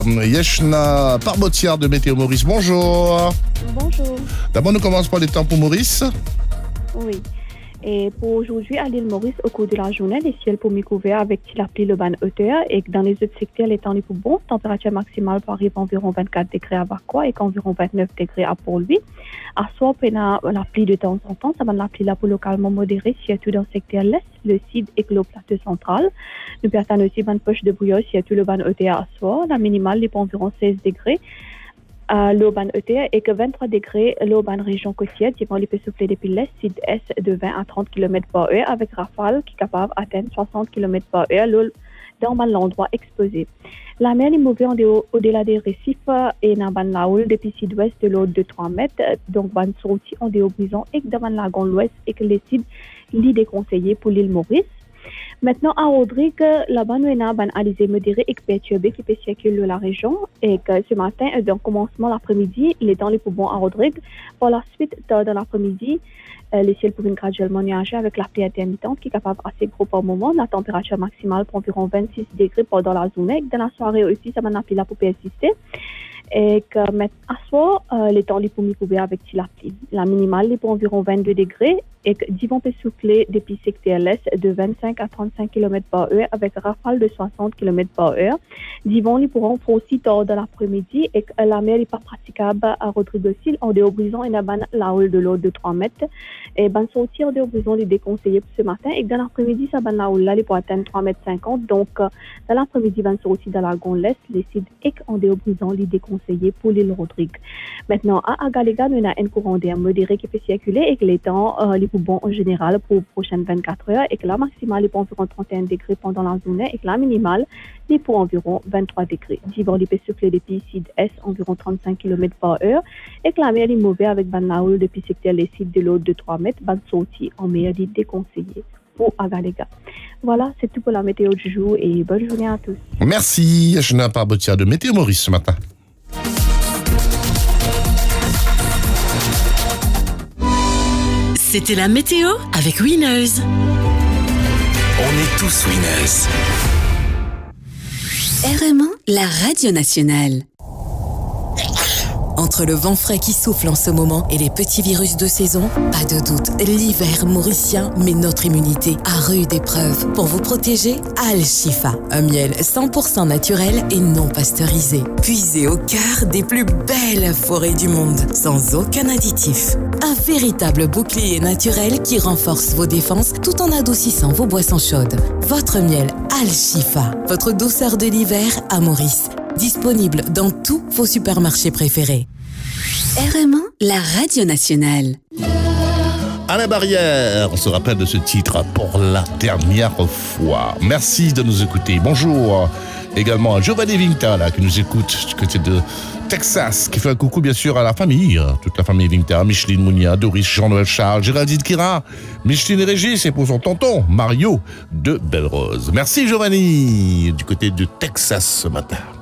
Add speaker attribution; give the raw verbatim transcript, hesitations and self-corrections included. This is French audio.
Speaker 1: Yeshna Parbotiar de Météo Maurice, bonjour.
Speaker 2: Bonjour.
Speaker 1: D'abord, nous commençons par les temps pour Maurice.
Speaker 2: Oui. Et pour aujourd'hui, à l'île Maurice, au cours de la journée, les ciels pour mi-couverts avec la pluie le ban hauteur et dans les autres secteurs, les temps les plus bons. Température maximale pour arriver environ vingt-quatre degrés à Barquois et qu'environ vingt-neuf degrés à Port-Louis. À soir, on a la pluie de temps en temps. Ça va la pluie là pour localement modérée, surtout dans le secteur l'Est, le Sud et le plateau central. Nous perdons aussi une poche de brouillard, surtout le ban hauteur à soir. La minimale est pour environ seize degrés. Uh, l'Auban E T et que vingt-trois degrés l'Auban région côtière, qui vont les peut souffler depuis l'est, sud-est de vingt à trente kilomètres par heure avec rafale qui est capable d'atteindre soixante kilomètres par heure dans l'endroit exposé. La mer est mouvée au-delà des récifs et dans la houle depuis sud-ouest de l'eau de trois mètres, donc ban sorti en des brisons et dans la lagon l'ouest et que les sites l'île déconseillé pour l'île Maurice. Maintenant, à Rodrigue, là-bas, nous avons un alizé modéré et perturbé qui peut circuler dans la région. Et que ce matin, dans le commencement l'après-midi, les temps les plus bons à Rodrigue. Par la suite, dans l'après-midi, les ciels pourraient graduellement nuager avec la pluie intermittente qui est capable assez gros par moment. La température maximale pour environ vingt-six degrés pendant la journée. Dans la soirée aussi, ça va n'a plus là pour persister. Et que à soir, euh, les temps les pour mi-couverts avec la pluie. La minimale est pour environ vingt-deux degrés et que d'y vont peut souffler depuis secteur l'est de vingt-cinq à trente-cinq kilomètres par heure avec rafale de soixante kilomètres par heure. D'y vont, ils pourront faire aussi tard dans l'après-midi et que la mer n'est pas praticable à Rodrigue aussi. En déobrisant, il y a la houle de l'eau de trois mètres. Et ben sortir en déobrisant, les déconseillés pour ce matin. Et que dans l'après-midi, ça va la houle là, les pour atteindre trois mètres cinquante. Donc, euh, dans l'après-midi, ben aussi dans la gonde l'est, les sites et en déobrisant, les déconseillés pour l'île Rodrigue. Maintenant, à Agalega, nous avons un courant d'air modéré qui peut circuler et que les temps, euh, les plus bons en général pour les prochaines vingt-quatre heures et que la maximale est pour environ trente et un degrés pendant la journée et que la minimale est pour environ vingt-trois degrés. D'hiver, il peut souffler depuis sud-est environ trente-cinq kilomètres par heure et que la mer est mauvaise avec ban la houle depuis secteur les sites de l'eau de trois mètres, ban sortie en meilleur dit déconseillé pour Agalega. Voilà, c'est tout pour la météo du jour et bonne journée à tous.
Speaker 1: Merci, Yeshna Parbotiar de Météo Maurice ce matin.
Speaker 3: C'était la météo avec Winners.
Speaker 4: On est tous winners.
Speaker 3: R M un, la radio nationale. Entre le vent frais qui souffle en ce moment et les petits virus de saison, pas de doute, l'hiver mauricien met notre immunité à rude épreuve. Pour vous protéger, Al-Shifa, un miel cent pour cent naturel et non pasteurisé, puisé au cœur des plus belles forêts du monde, sans aucun additif. Un véritable bouclier naturel qui renforce vos défenses tout en adoucissant vos boissons chaudes. Votre miel Al-Shifa, votre douceur de l'hiver à Maurice. Disponible dans tous vos supermarchés préférés. R M un, la radio nationale.
Speaker 1: À la barrière, on se rappelle de ce titre pour la dernière fois. Merci de nous écouter. Bonjour également à Giovanni Vinta là, qui nous écoute du côté de Texas, qui fait un coucou bien sûr à la famille, toute la famille Vinta, Micheline Mounia, Doris, Jean-Noël Charles, Géraldine Kira, Micheline et Régis et pour son tonton Mario de Belle-Rose. Merci Giovanni du côté de Texas ce matin.